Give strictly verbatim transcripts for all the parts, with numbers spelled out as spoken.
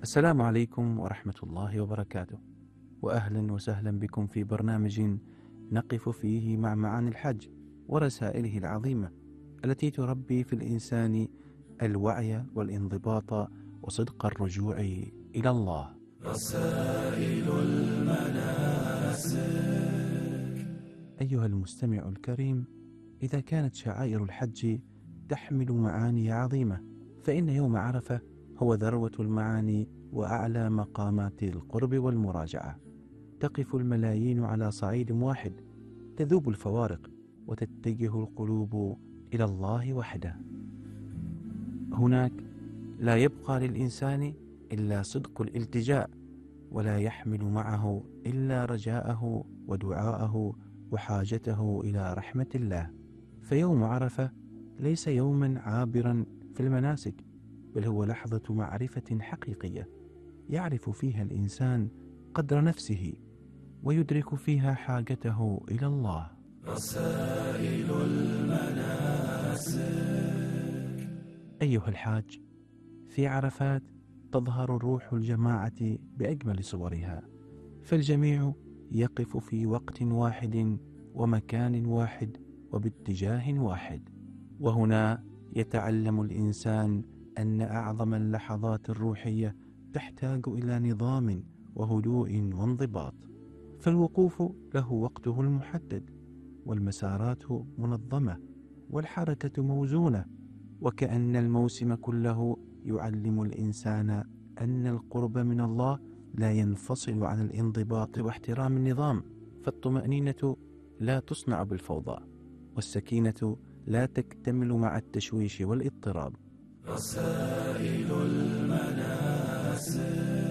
السلام عليكم ورحمة الله وبركاته، وأهلا وسهلا بكم في برنامج نقف فيه مع معاني الحج ورسائله العظيمة التي تربي في الإنسان الوعي والانضباط وصدق الرجوع إلى الله. رسائل المناسك. أيها المستمع الكريم، إذا كانت شعائر الحج تحمل معاني عظيمة، فإن يوم عرفة هو ذروة المعاني وأعلى مقامات القرب والمراجعة. تقف الملايين على صعيد واحد، تذوب الفوارق وتتجه القلوب إلى الله وحده. هناك لا يبقى للإنسان إلا صدق الالتجاء، ولا يحمل معه إلا رجاءه ودعاءه وحاجته إلى رحمة الله. فيوم عرفة ليس يوما عابرا في المناسك، بل هو لحظة معرفة حقيقية يعرف فيها الإنسان قدر نفسه ويدرك فيها حاجته إلى الله. رسائل المناسك. أيها الحاج، في عرفات تظهر روح الجماعة بأجمل صورها، فالجميع يقف في وقت واحد ومكان واحد وباتجاه واحد، وهنا يتعلم الإنسان أن أعظم اللحظات الروحية تحتاج إلى نظام وهدوء وانضباط، فالوقوف له وقته المحدد، والمسارات منظمة، والحركة موزونة، وكأن الموسم كله يعلم الإنسان أن القرب من الله لا ينفصل عن الانضباط واحترام النظام. فالطمأنينة لا تصنع بالفوضى، والسكينة لا تكتمل مع التشويش والاضطراب. رسائل المناسك.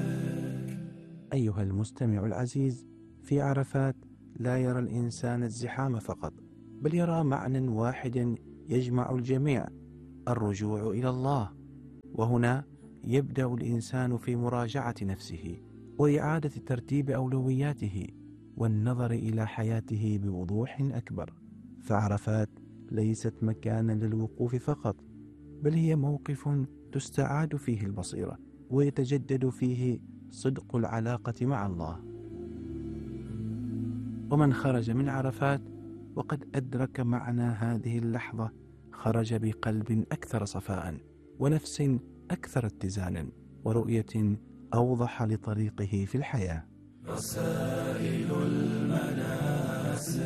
أيها المستمع العزيز، في عرفات لا يرى الإنسان الزحام فقط، بل يرى معنى واحد يجمع الجميع: الرجوع إلى الله. وهنا يبدأ الإنسان في مراجعة نفسه وإعادة ترتيب أولوياته والنظر إلى حياته بوضوح أكبر. فعرفات ليست مكانا للوقوف فقط، بل هي موقف تستعاد فيه البصيرة ويتجدد فيه صدق العلاقة مع الله. ومن خرج من عرفات وقد أدرك معنى هذه اللحظة خرج بقلب أكثر صفاء ونفس أكثر اتزانا ورؤية أوضح لطريقه في الحياة. رسائل المناسك.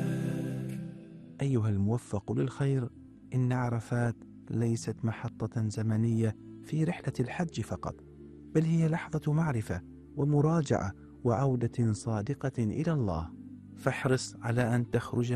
أيها الموفق للخير، إن عرفات ليست محطة زمنية في رحلة الحج فقط، بل هي لحظة معرفة ومراجعة وعودة صادقة إلى الله. فاحرص على أن تخرج